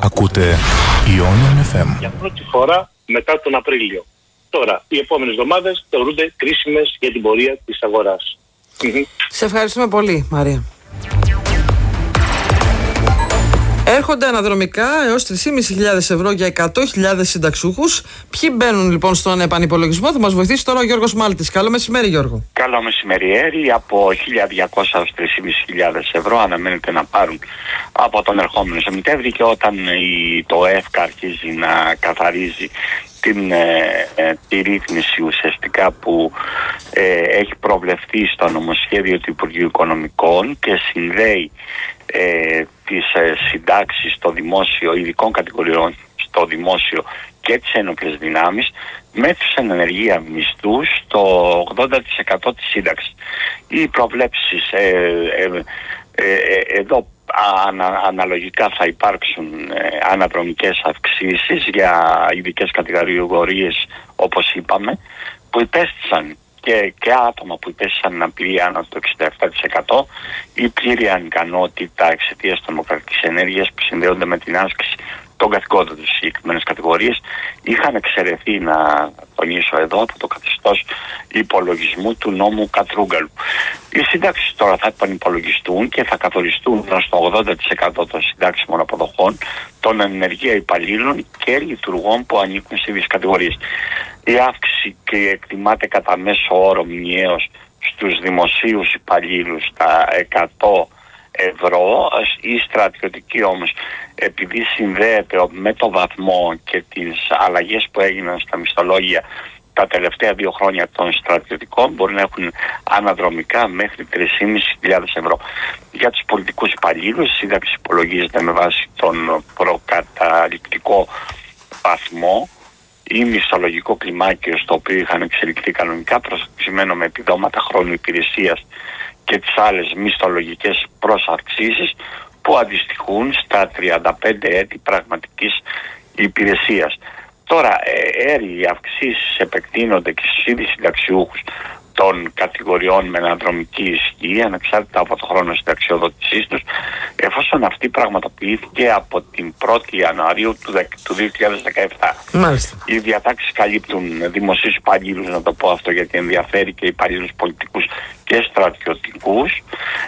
Ακούτε Ionian FM. Για πρώτη φορά μετά τον Απρίλιο. Τώρα, οι επόμενες εβδομάδες θεωρούνται κρίσιμες για την πορεία της αγοράς. Σε ευχαριστούμε πολύ, Μαρία. Έρχονται αναδρομικά έως 3.500 ευρώ για 100.000 συνταξιούχους. Ποιοι μπαίνουν λοιπόν στον επανυπολογισμό? Θα μας βοηθήσει τώρα ο Γιώργος Μάλτης. Καλό μεσημέρι, Γιώργο. Καλό μεσημέρι. Από 1.200 έως 3.500 ευρώ αναμένεται να πάρουν από τον ερχόμενο Σεπτέμβρη, και όταν το ΕΦΚΑ αρχίζει να καθαρίζει τη ρύθμιση ουσιαστικά που έχει προβλεφθεί στο νομοσχέδιο του Υπουργείου Οικονομικών και συνδέει τις συντάξεις στο δημόσιο, ειδικών κατηγοριών στο δημόσιο και τις ένοπλες δυνάμεις με τους ενεργεία μισθούς στο 80% της σύνταξης. Οι προβλέψεις εδώ αναλογικά θα υπάρξουν αναδρομικές αυξήσεις για ειδικές κατηγορίες, όπως είπαμε, που υπέστησαν και άτομα που υπέστησαν αναπηρία άνω το 67%, η πλήρη ανικανότητα εξαιτίας της δημοκρατικής ενέργειας που συνδέονται με την άσκηση των καθηκόντων τους. Συγκεκριμένες κατηγορίες είχαν εξαιρεθεί, να τονίσω εδώ, από το καθεστώς υπολογισμού του νόμου Κατρούγκαλου. Οι συντάξεις τώρα θα επανυπολογιστούν και θα καθοριστούν στο 80% των συντάξιμων αποδοχών των ενεργεία υπαλλήλων και λειτουργών που ανήκουν σε ίδιες κατηγορίες. Η αύξηση εκτιμάται κατά μέσο όρο μηνιαίως στους δημοσίους υπαλλήλους στα 100 ευρώ. Η στρατιωτική όμως, επειδή συνδέεται με το βαθμό και τις αλλαγές που έγιναν στα μισθολόγια τα τελευταία 2 χρόνια των στρατιωτικών, μπορεί να έχουν αναδρομικά μέχρι 3.500 ευρώ. Για τους πολιτικούς υπαλλήλους η σύνταξη υπολογίζεται με βάση τον προκαταρρυκτικό βαθμό ή μισθολογικό κλιμάκιο στο οποίο είχαν εξελιχθεί κανονικά, προσαρμοσμένο με επιδόματα χρόνου υπηρεσίας και τις άλλες μισθολογικές προσαρξήσεις που αντιστοιχούν στα 35 έτη πραγματικής υπηρεσίας. Τώρα, οι αυξήσεις επεκτείνονται και στους ίδιους συνταξιούχους των κατηγοριών με αναδρομική ισχύ, ανεξάρτητα από το χρόνο συνταξιοδότησής τους, εφόσον αυτή πραγματοποιήθηκε από την 1η Ιανουαρίου του 2017. Μάλιστα. Οι διατάξεις καλύπτουν δημοσίους υπαλλήλους, να το πω αυτό γιατί ενδιαφέρει, και υπαλλήλους πολιτικούς και στρατιωτικούς.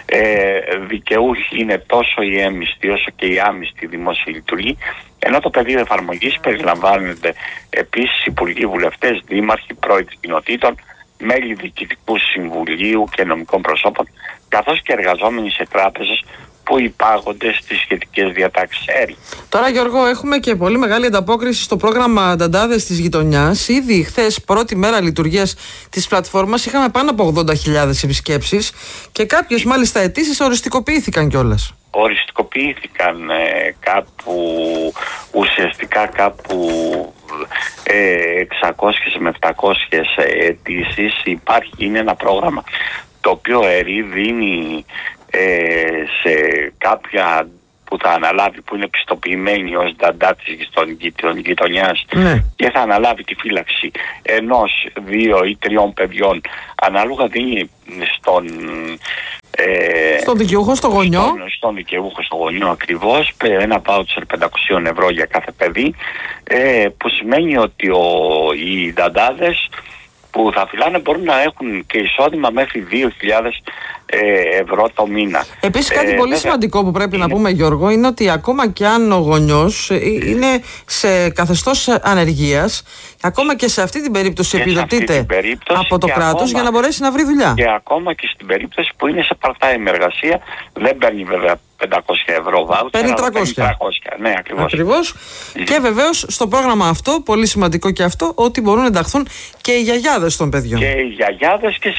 Δικαιούχοι είναι τόσο οι έμισθοι όσο και οι άμισθοι δημόσιοι λειτουργοί, ενώ το πεδίο εφαρμογής περιλαμβάνονται επίσης υπουργοί, βουλευτές, δήμαρχοι, πρόεδροι κοινοτήτων, μέλη διοικητικού συμβουλίου και νομικών προσώπων, καθώς και εργαζόμενοι σε τράπεζες που υπάγονται στις σχετικές διατάξεις. Τώρα, Γιώργο, έχουμε και πολύ μεγάλη ανταπόκριση στο πρόγραμμα Νταντάδες της γειτονιάς. Ήδη χθες, πρώτη μέρα λειτουργίας της πλατφόρμας, είχαμε πάνω από 80.000 επισκέψεις και κάποιες μάλιστα αιτήσεις οριστικοποιήθηκαν κιόλας. Οριστικοποιήθηκαν ουσιαστικά κάπου 600 με 700 αιτήσεις. Είναι ένα πρόγραμμα το οποίο δίνει σε κάποια που θα αναλάβει, που είναι πιστοποιημένη ως νταντά της γειτονιάς, και θα αναλάβει τη φύλαξη 1, 2 ή 3 παιδιών, ανάλογα δίνει στον δικαιούχο, στο γονιό. Στον δικαιούχο, στο γονιό ακριβώς, ένα βάουτσερ 500 ευρώ για κάθε παιδί, που σημαίνει ότι οι νταντάδες που θα φυλάνε μπορούν να έχουν και εισόδημα μέχρι 2.000 ευρώ το μήνα. Επίσης κάτι πολύ σημαντικό που πρέπει να πούμε, Γιώργο, είναι ότι ακόμα και αν ο γονιός είναι σε καθεστώς ανεργίας, ακόμα και σε αυτή την περίπτωση επιδοτείται από το κράτος για να μπορέσει να βρει δουλειά. Και ακόμα και στην περίπτωση που είναι σε part-time εργασία, δεν παίρνει βέβαια 500 ευρώ βάουτσερ, παίρνει 300. Ναι, ακριβώς. Και βεβαίως στο πρόγραμμα αυτό, πολύ σημαντικό και αυτό, ότι μπορούν να ενταχθούν και οι γιαγιάδες των παιδιών. Και οι γιαγιάδες και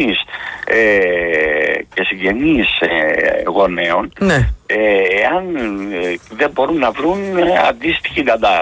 συγγενείς γονέων, εάν δεν μπορούν να βρουν αντίστοιχη νταντά.